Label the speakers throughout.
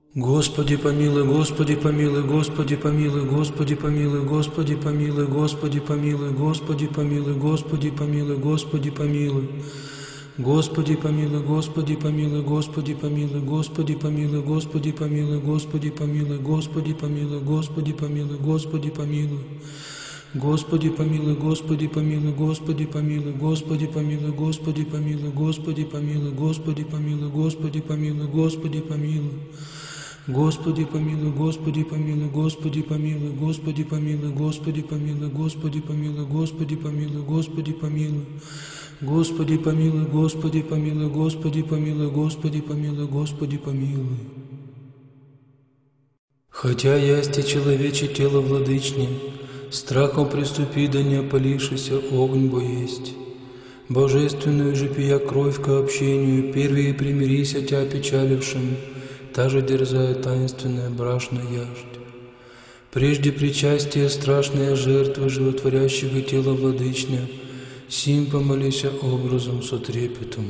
Speaker 1: Господи помилуй, Господи помилуй, Господи помилуй, Господи помилуй, Господи помилуй, Господи помилуй, Господи помилуй, Господи помилуй, Господи помилуй. Господи помилуй, Господи помилуй, Господи помилуй, Господи помилуй, Господи помилуй, Господи помилуй, Господи помилуй, Господи помилуй, Господи помилуй. Господи помилуй, Господи помилуй, Господи помилуй, Господи помилуй, Господи помилуй, Господи помилуй, Господи помилуй, Господи помилуй, Господи помилуй. Господи помилуй, Господи помилуй, Господи помилуй, Господи помилуй, Господи помилуй, Господи помилуй, Господи помилуй, Господи помилуй. Господи помилуй, Господи помилуй, Господи помилуй, Господи помилуй, Господи помилуй. Хотя ясти человече тело владычне, страхом приступи, да не опалившийся огонь бо есть. Божественную же пия кровь ко общению, первые примирися тя печалившим, та же дерзая таинственная брашная яждь. Прежде причастия страшная жертва животворящего тела владычня, сим помолися образом со трепетом.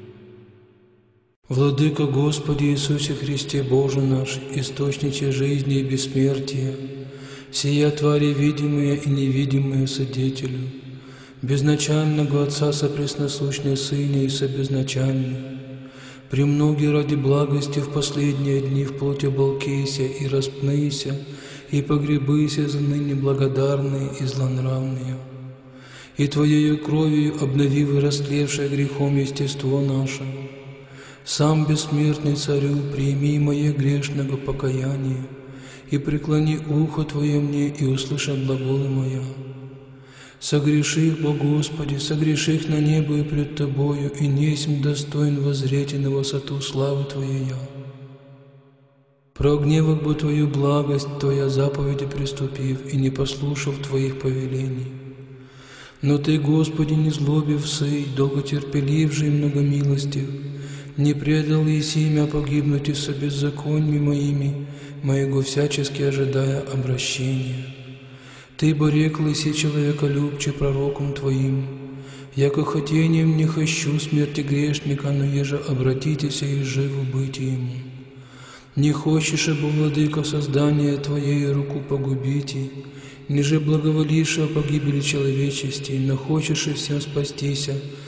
Speaker 1: Владыка Господи Иисусе Христе Боже наш, источнике жизни и бессмертия, сия твари видимые и невидимые Содетелю, безначального Отца сопресносущной Сыне и собезначальный, премноги ради благости в последние дни в плоти оболкейся и распнися, и погребыся за ныне благодарные и злонравные. И Твоею кровью обновив и растлевшее грехом естество наше, сам бессмертный Царю, прими мое грешного покаяние, и преклони ухо Твое мне, и услыши глаголы моя. Согреших, о Господи, согреших на небо и пред Тобою, и несмь достоин воззреть на высоту славы Твоей я. Прогневав бы Твою благость, Твоя заповеди приступив, и не послушав Твоих повелений. Но Ты, Господи, не злобив сей, долготерпеливший и многомилостив, не предал и семя погибнуть и со беззаконьми моими, моего всячески ожидая обращения. Ты борекл си человеколюбче пророком Твоим, яко хотением не хочу смерти грешника, но еже обратитеся и живо быть ему. Не хочешь, бы, владыка, создание Твоей руку погубите, ниже благоволившего погибели человечести, но хочешь и всем спастися,